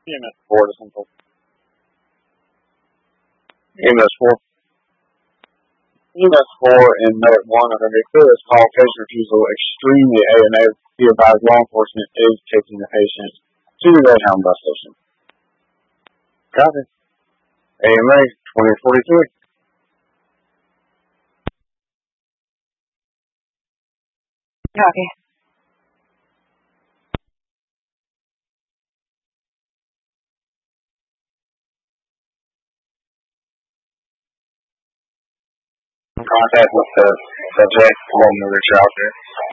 EMS 4 to Central. EMS 4. EMS 4 and Medic 1 are going to be clear as call case refusal extremely AMA. Be advised law enforcement is taking the patient to the Greyhound bus station. Copy. AMA 2043. Copy. Contact with the subject, along the Rich out there.